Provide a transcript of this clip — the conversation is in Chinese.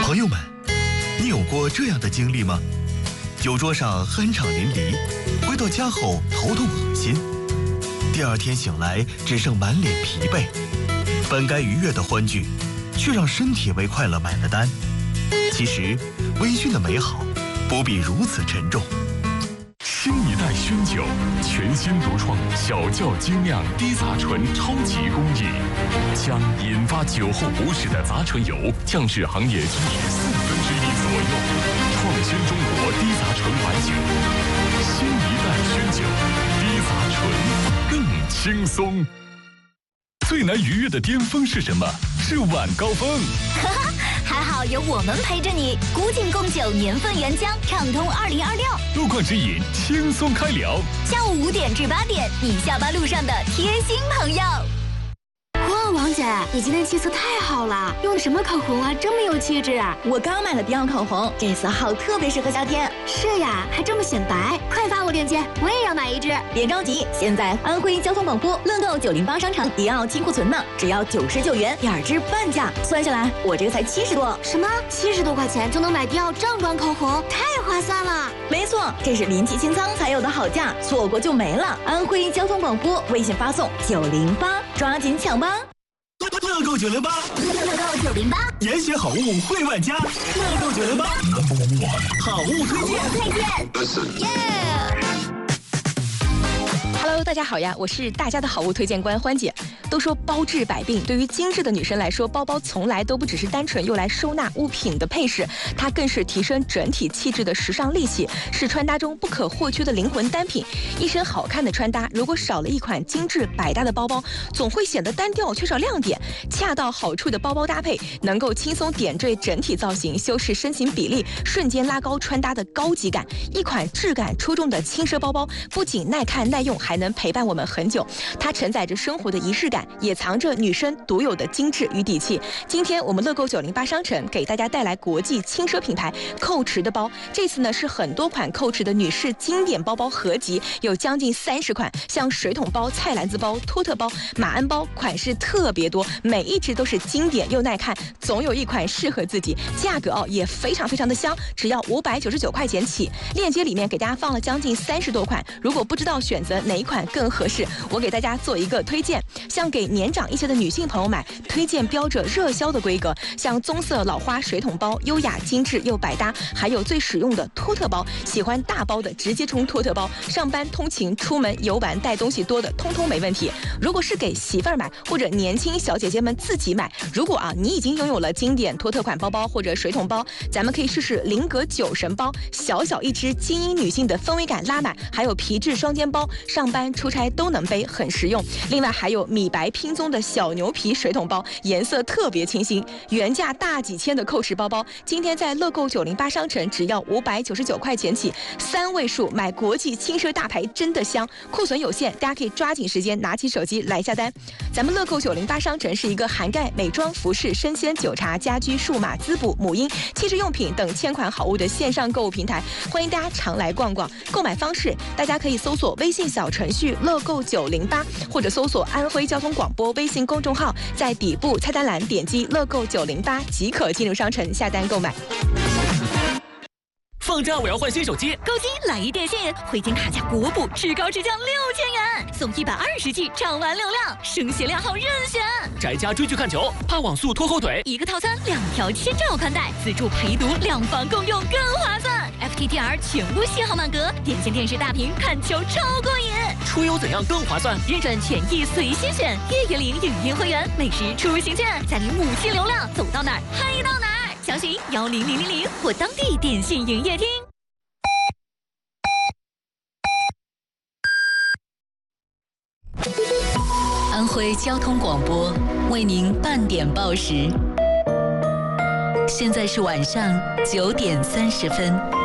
朋友们，你有过这样的经历吗？酒桌上酣畅淋漓，回到家后头痛恶心，第二天醒来只剩满脸疲惫，本该愉悦的欢聚，却让身体为快乐买了单。其实，微醺的美好不必如此沉重。 新一代熏酒，全新独创小窖精酿低杂醇超级工艺，将引发酒后不适的杂醇油降至行业均值1/4左右，创新中国低杂醇白酒。新一代熏酒，低杂醇更轻松。最难逾越的巅峰是什么？是晚高峰。 还好有我们陪着你，古井贡酒年份原浆，畅通2026。 路况指引，轻松开聊。 下午5点至8点，你下班路上的贴心朋友。 哇，王姐，你今天气色太好了，用的什么口红啊？这么有气质啊！ 我刚买了迪奥口红，这色号特别适合夏天。 是呀，还这么显白，快发我链接，我也要买一支。 别着急，现在安徽交通广播乐购908商场迪奥金库存呢，只要99元，2支半价，算下来我这个才70多。 什么？70多块钱就能买迪奥正装口红，太划算了！ 没错，这是临期清仓才有的好价，错过就没了。安徽交通广播微信发送908，抓紧抢吧！ 乐购908， 乐购908， 严选好物惠万家。乐购908，好物推荐。 Hello， 大家好呀，我是大家的好物推荐官欢姐。都说包治百病，对于精致的女生来说，包包从来都不只是单纯用来收纳物品的配饰，它更是提升整体气质的时尚利器，是穿搭中不可或缺的灵魂单品。一身好看的穿搭，如果少了一款精致百搭的包包，总会显得单调，缺少亮点。恰到好处的包包搭配，能够轻松点缀整体造型，修饰身形比例，瞬间拉高穿搭的高级感。一款质感出众的轻奢包包，不仅耐看耐用，还能陪伴我们很久。它承载着生活的仪式感，也藏着女生独有的精致与底气。今天我们乐购908商城给大家带来国际轻奢品牌蔻驰的包，这次呢是很多款蔻驰的女士经典包包合集，有将近30款，像水桶包、菜篮子包、托特包、马鞍包，款式特别多，每一只都是经典又耐看，总有一款适合自己。价格也非常的香，只要599块钱起。链接里面给大家放了将近30多款，如果不知道选择哪一款更合适，我给大家做一个推荐。像给年长一些的女性朋友买，推荐标着热销的规格，像棕色老花水桶包，优雅精致又百搭，还有最实用的托特包，喜欢大包的直接冲托特包，上班通勤出门游玩带东西多的通通没问题。如果是给媳妇儿买或者年轻小姐姐们自己买，如果你已经拥有了经典托特款包包或者水桶包，咱们可以试试菱格酒神包，小小一只，精英女性的氛围感拉满，还有皮质双肩包，上班出差都能背，很实用。另外还有米白拼棕的小牛皮水桶包，颜色特别清新，原价大几千的蔻驰包包，今天在乐购908商城只要599块钱起，3位数买国际轻奢大牌真的香，库存有限，大家可以抓紧时间拿起手机来下单。咱们乐购908商城是一个涵盖美妆、服饰、生鲜、酒茶、家居、数码、滋补、母婴、气质用品等千款好物的线上购物平台，欢迎大家常来逛逛。购买方式，大家可以搜索微信小程序乐购908，或者搜索安徽交通广播微信公众号，在底部菜单栏点击乐购908即可进入商城下单购买。 放假我要换新手机， 购机来一电信，汇金卡价国补，至高至降6000元，送120G 涨完流量，升血量好任选。 宅家追剧看球，怕网速拖后腿， 一个套餐2条千兆宽带，自助陪读，2房共用更划算。FTTR 全屋信号满格，电信电视大屏看球超过瘾。 出游怎样更划算？ 日转权益随心选，月月领影音会员，美食出行券，再领母系流量，走到哪儿嗨到哪儿。详询10000或当地电信营业厅。 安徽交通广播为您半点报时，现在是晚上9点30分。